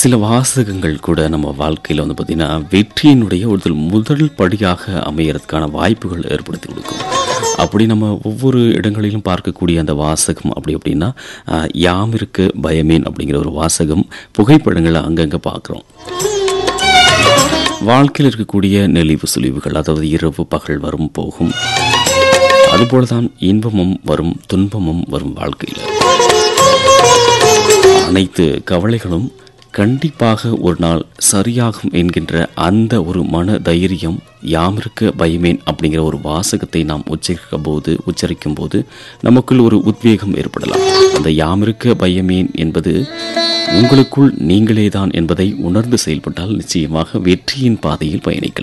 சில வாசகங்கள் கூட நம்ம வாழ்க்கையில் வந்து பார்த்திங்கன்னா வெற்றியினுடைய ஒரு முதல் படியாக அமையறதுக்கான வாய்ப்புகள் ஏற்படுத்தி கொடுக்கும். அப்படி நம்ம ஒவ்வொரு இடங்களிலும் பார்க்கக்கூடிய அந்த வாசகம் அப்படின்னா யாமிருக்கு பயமேன் அப்படிங்கிற ஒரு வாசகம் புகைப்படங்களை அங்கங்கே பார்க்குறோம். வாழ்க்கையில் இருக்கக்கூடிய நெளிவு சுழிவுகள், அதாவது இரவு பகல் வரும் போகும், அதுபோலதான் இன்பமும் வரும் துன்பமும் வரும். வாழ்க்கையில் அனைத்து கவலைகளும் கண்டிப்பாக ஒரு நாள் சரியாகும் என்கின்ற அந்த ஒரு மன தைரியம் யாமிருக்க பயமேன் அப்படிங்கிற ஒரு வாசகத்தை நாம் உச்சரிக்கும் போது நமக்குள் ஒரு உத்வேகம் ஏற்படலாம். அந்த யாமிருக்க பயமேன் என்பது உங்களுக்குள் நீங்களே தான் என்பதை உணர்ந்து செயல்பட்டால் நிச்சயமாக வெற்றியின் பாதையில் பயணிக்கலாம்.